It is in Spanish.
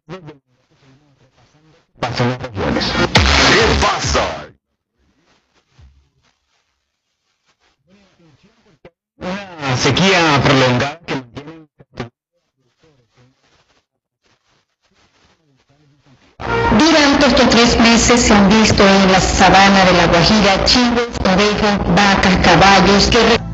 Pasa en las regiones. ¿Qué pasa? Una sequía prolongada que mantiene Durante estos 3 meses se han visto en la sabana de La Guajira chivos, ovejas, vacas, caballos que